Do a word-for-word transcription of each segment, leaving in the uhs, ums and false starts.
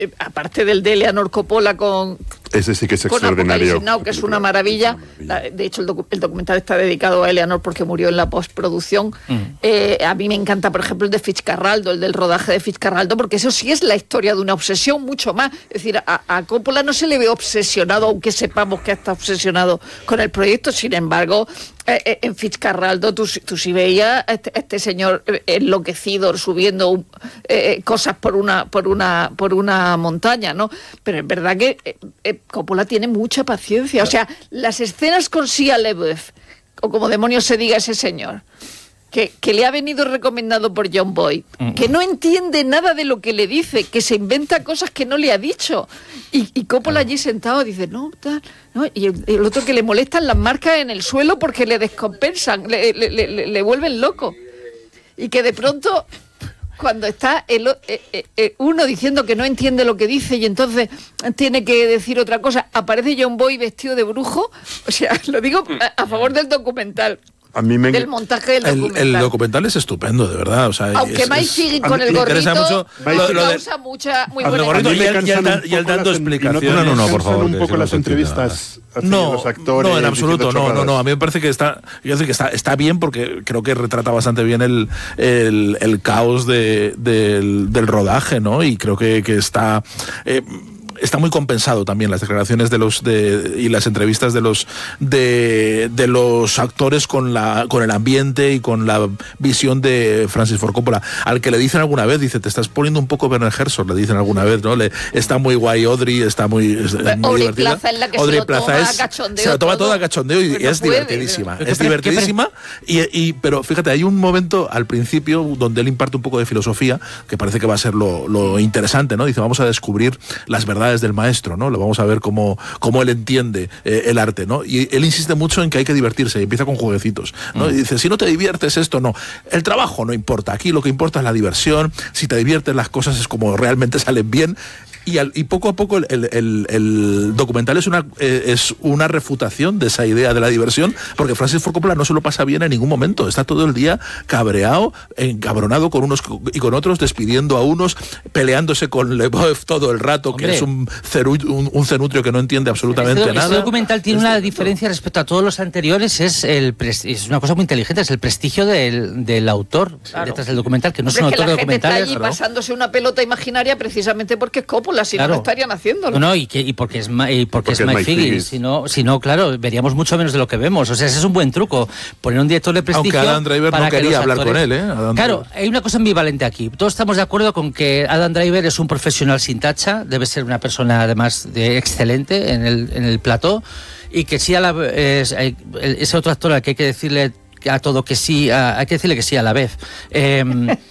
eh, aparte del de Eleanor Coppola con... Ese sí que es con extraordinario. Now, que es una maravilla. De hecho, el, docu el documental está dedicado a Eleanor porque murió en la postproducción. Mm. Eh, a mí me encanta, por ejemplo, el de Fitzcarraldo, el del rodaje de Fitzcarraldo, porque eso sí es la historia de una obsesión mucho más. Es decir, a, a Coppola no se le ve obsesionado, aunque sepamos que está obsesionado con el proyecto. Sin embargo, eh, en Fitzcarraldo tú, tú sí veías a este, este señor enloquecido subiendo un, eh, cosas por una, por, una, por una montaña, ¿no? Pero es verdad que... Eh, eh, Coppola tiene mucha paciencia. O sea, las escenas con Shia LaBeouf, o como demonios se diga ese señor, que, que le ha venido recomendado por John Boyd, mm. que no entiende nada de lo que le dice, que se inventa cosas que no le ha dicho. Y, y Coppola allí sentado dice, no, tal, no. Y el, el otro que le molestan las marcas en el suelo porque le descompensan, le, le, le, le vuelven loco. Y que de pronto... cuando está el, eh, eh, uno diciendo que no entiende lo que dice y entonces tiene que decir otra cosa, aparece John Boyd vestido de brujo. O sea, lo digo a, a favor del documental. A mí me... del montaje del documental. El, el documental es estupendo, de verdad. O sea, aunque Mike Figgin con el gorrito mucho, lo, lo causa de, mucha muy buena gorrito, y el, y el, y el dando explicaciones. No, no, no, por favor. un poco las entrevistas no, los actores. No, en absoluto. No, no, no. A mí me parece que está, yo decir que está, está bien porque creo que retrata bastante bien el, el, el caos de, del, del rodaje, ¿no? Y creo que, que está... Eh, está muy compensado también las declaraciones de los de, y las entrevistas de los de, de los actores con la con el ambiente y con la visión de Francis Ford Coppola, al que le dicen alguna vez, dice, te estás poniendo un poco Werner Herzog, le dicen alguna vez, ¿no? Le, está muy guay Audrey, está muy, es, es muy Audrey divertida. Plaza es la que Audrey se lo Plaza toma es, a cachondeo, se lo toma todo, todo a cachondeo y, pues y no es puede, divertidísima, pero... es divertidísima y, y pero fíjate, hay un momento al principio donde él imparte un poco de filosofía que parece que va a ser lo, lo interesante, ¿no? Dice, vamos a descubrir las verdades del maestro, ¿no? Lo vamos a ver cómo, cómo él entiende eh, el arte, ¿no? Y él insiste mucho en que hay que divertirse y empieza con jueguecitos, ¿no? Mm. Y dice, si no te diviertes esto, no. El trabajo no importa, aquí lo que importa es la diversión, si te diviertes las cosas es como realmente salen bien. Y, al, y poco a poco el, el, el, el documental es una, eh, es una refutación de esa idea de la diversión, porque Francis Ford Coppola no se lo pasa bien en ningún momento, está todo el día cabreado, encabronado con unos y con otros, despidiendo a unos, peleándose con LaBeouf todo el rato, Hombre. que es un, ceru, un, un cenutrio que no entiende absolutamente este, nada. Este documental tiene una diferencia respecto a todos los anteriores, es el es una cosa muy inteligente, es el prestigio del, del autor claro. detrás del documental, que no es un autor de documental. Está allí claro. pasándose una pelota imaginaria precisamente porque es Coppola. Si claro. no, no estarían haciéndolo. No, no, y, que, y porque es, y porque porque es Mike Figgis. Si no, si no, claro, veríamos mucho menos de lo que vemos. O sea, ese es un buen truco. Poner un director de prestigio. Aunque Adam Driver no quería hablar actores... con él, ¿eh? Adam claro, Driver. Hay una cosa ambivalente aquí. Todos estamos de acuerdo con que Adam Driver es un profesional sin tacha, debe ser una persona además de excelente en el, en el plató, y que sí a la es, ese otro actor al que hay que decirle a todo que sí, a, hay que decirle que sí a la vez. Eh,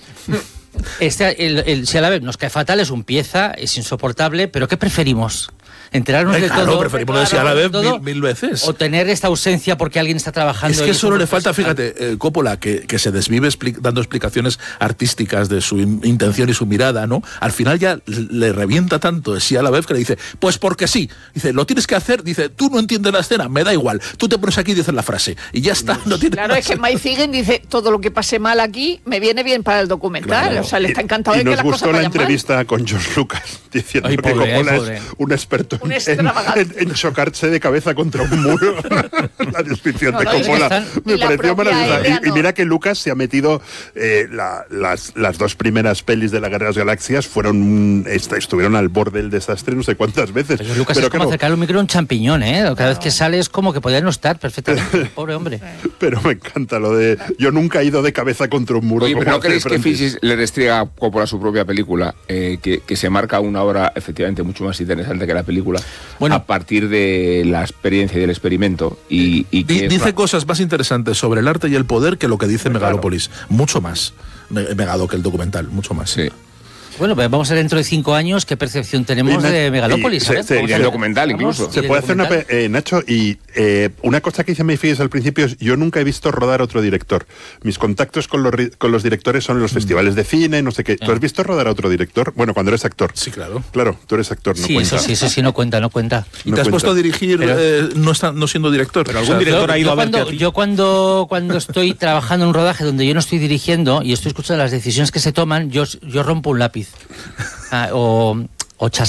Este, el, el, si a la vez nos cae fatal, es un pieza, es insoportable, pero ¿qué preferimos? ¿Enterarnos eh, de claro, todo? preferimos claro, decir a la vez todo, mil, mil veces. O tener esta ausencia porque alguien está trabajando. Es que solo le falta, fíjate, eh, Coppola, que, que se desvive expli dando explicaciones artísticas de su in intención y su mirada, ¿no? Al final ya le revienta tanto sí a la vez que le dice, pues porque sí. Dice, lo tienes que hacer, dice, tú no entiendes la escena, me da igual. Tú te pones aquí y dices la frase. Y ya está, no tiene Claro, es que Mike Figgin dice, todo lo que pase mal aquí me viene bien para el documental. Claro. O sea, le está encantado y, de y que las cosas vayan mal. Nos gustó la entrevista con George Lucas, diciendo ay, que pobre, Coppola ay, es un experto un en, en, en chocarse de cabeza contra un muro. La descripción no, de no, Coppola están... me pareció maravillosa. Y, y mira que Lucas se ha metido eh, la, las, las dos primeras pelis de la Guerra de las Galaxias fueron est estuvieron al borde del desastre no sé cuántas veces. Pero Lucas pero es como no. acercar un micro a un champiñón, ¿eh? Cada no. vez que sale es como que podría no estar perfectamente. Pobre hombre. Pero me encanta lo de yo nunca he ido de cabeza contra un muro. Oye, como pero ¿no creéis que Francis? Figgis le restriega a Coppola su propia película, eh, que, que se marca una obra efectivamente mucho más interesante que la película, bueno, a partir de la experiencia y del experimento? Y, y que dice una... cosas más interesantes sobre el arte y el poder que lo que dice claro. Megalópolis. Mucho más. Megado que el documental, mucho más. Sí. Bueno, pues vamos a ver dentro de cinco años qué percepción tenemos me, de Megalópolis. Se, se, y el documental incluso. Se puede hacer una... Eh, Nacho, y eh, una cosa que dice Mike Figgis al principio es, yo nunca he visto rodar otro director. Mis contactos con los, con los directores son en los mm. festivales de cine, no sé qué. ¿Tú has visto rodar a otro director? Bueno, cuando eres actor. Sí, claro. Claro, tú eres actor, no sí, cuenta. Eso sí, eso sí no cuenta, no cuenta. ¿Y no te has cuenta. puesto a dirigir pero, eh, no, está, no siendo director? Pero algún o sea, director yo, ha ido yo a verte cuando, a ti. Yo cuando, cuando estoy trabajando en un rodaje donde yo no estoy dirigiendo y estoy escuchando las decisiones que se toman, yo, yo rompo un lápiz. Ah, o, o